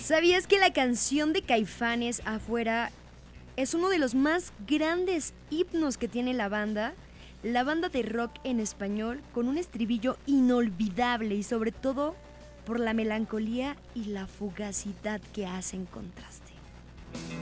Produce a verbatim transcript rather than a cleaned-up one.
¿Sabías que la canción de Caifanes Afuera es uno de los más grandes himnos que tiene la banda? La banda de rock en español con un estribillo inolvidable y sobre todo por la melancolía y la fugacidad que hace en contraste.